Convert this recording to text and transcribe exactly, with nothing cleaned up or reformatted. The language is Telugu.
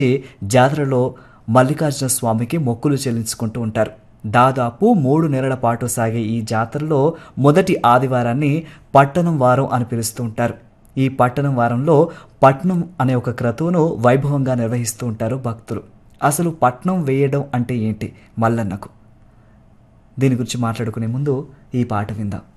ఈ జాతరలో మల్లికార్జున స్వామికి మొక్కులు చెల్లించుకుంటూ ఉంటారు. దాదాపు మూడు నెలల పాటు సాగే ఈ జాతరలో మొదటి ఆదివారాన్ని పట్టణం వారం అని పిలుస్తూ ఉంటారు. ఈ పట్టణం వారంలో పట్నం అనే ఒక క్రతువును వైభవంగా నిర్వహిస్తూ ఉంటారు భక్తులు. అసలు పట్నం వేయడం అంటే ఏంటి మల్లన్నకు? దీని గురించి మాట్లాడుకునే ముందు ఈ పాట విందాం.